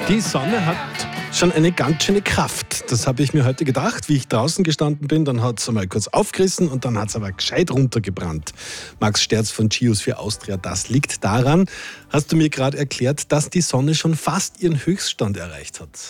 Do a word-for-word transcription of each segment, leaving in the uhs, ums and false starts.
Die Sonne hat schon eine ganz schöne Kraft. Das habe ich mir heute gedacht, wie ich draußen gestanden bin. Dann hat es einmal kurz aufgerissen und dann hat es aber gescheit runtergebrannt. Max Sterz von Gius für Austria, das liegt daran, hast du mir gerade erklärt, dass die Sonne schon fast ihren Höchststand erreicht hat.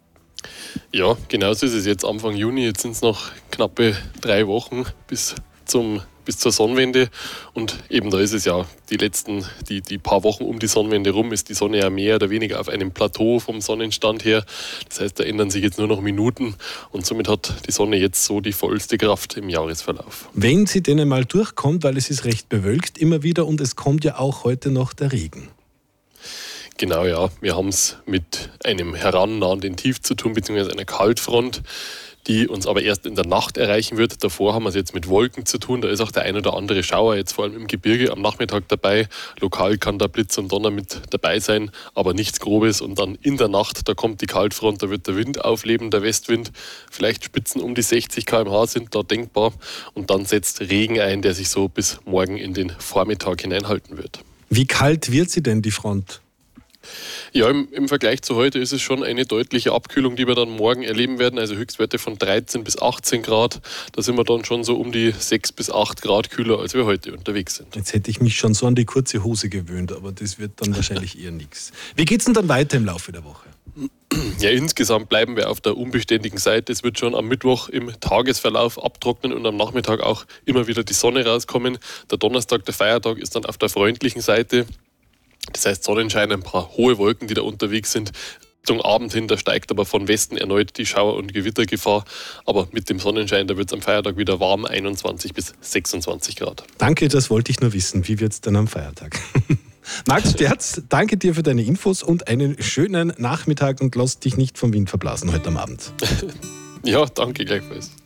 Ja, genauso ist es jetzt Anfang Juni. Jetzt sind es noch knappe drei Wochen bis zum bis zur Sonnenwende, und eben da ist es ja, die letzten, die, die paar Wochen um die Sonnenwende rum, ist die Sonne ja mehr oder weniger auf einem Plateau vom Sonnenstand her. Das heißt, da ändern sich jetzt nur noch Minuten und somit hat die Sonne jetzt so die vollste Kraft im Jahresverlauf. Wenn sie denn einmal durchkommt, weil es ist recht bewölkt immer wieder und es kommt ja auch heute noch der Regen. Genau, ja. Wir haben es mit einem herannahenden Tief zu tun, beziehungsweise einer Kaltfront, die uns aber erst in der Nacht erreichen wird. Davor haben wir es jetzt mit Wolken zu tun. Da ist auch der ein oder andere Schauer jetzt vor allem im Gebirge am Nachmittag dabei. Lokal kann da Blitz und Donner mit dabei sein, aber nichts Grobes. Und dann in der Nacht, da kommt die Kaltfront, da wird der Wind aufleben, der Westwind. Vielleicht Spitzen um die sechzig Kilometer pro Stunde sind da denkbar. Und dann setzt Regen ein, der sich so bis morgen in den Vormittag hineinhalten wird. Wie kalt wird sie denn, die Front? Ja, im, im Vergleich zu heute ist es schon eine deutliche Abkühlung, die wir dann morgen erleben werden. Also Höchstwerte von dreizehn bis achtzehn Grad. Da sind wir dann schon so um die sechs bis acht Grad kühler, als wir heute unterwegs sind. Jetzt hätte ich mich schon so an die kurze Hose gewöhnt, aber das wird dann wahrscheinlich eher nichts. Wie geht es denn dann weiter im Laufe der Woche? Ja, insgesamt bleiben wir auf der unbeständigen Seite. Es wird schon am Mittwoch im Tagesverlauf abtrocknen und am Nachmittag auch immer wieder die Sonne rauskommen. Der Donnerstag, der Feiertag, ist dann auf der freundlichen Seite. Das heißt Sonnenschein, ein paar hohe Wolken, die da unterwegs sind. Zum Abend hin, da steigt aber von Westen erneut die Schauer- und Gewittergefahr. Aber mit dem Sonnenschein, da wird es am Feiertag wieder warm, einundzwanzig bis sechsundzwanzig Grad. Danke, das wollte ich nur wissen. Wie wird es denn am Feiertag? Max Sterz, danke dir für deine Infos und einen schönen Nachmittag und lass dich nicht vom Wind verblasen heute am Abend. Ja, danke gleichfalls.